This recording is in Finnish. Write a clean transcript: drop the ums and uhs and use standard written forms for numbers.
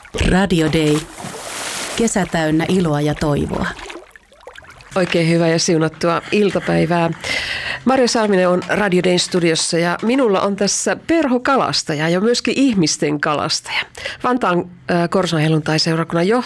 Radio Day. Kesä täynnä iloa ja toivoa. Oikein hyvää ja siunattua iltapäivää. Marja Salminen on Radio Dayn studiossa ja minulla on tässä perhokalastaja ja myöskin ihmisten kalastaja. Vantaan Korson helluntai-seurakunnan